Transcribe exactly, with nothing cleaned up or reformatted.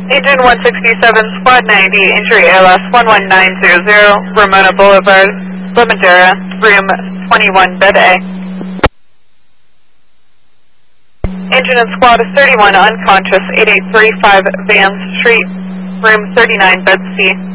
Engine one sixty-seven, Squad ninety, injury A L S one one nine zero zero, Ramona Boulevard, La Madera, room twenty-one, bed A. Engine and squad is thirty-one, unconscious, eighty-eight thirty-five Vans Street, room thirty-nine, bed C.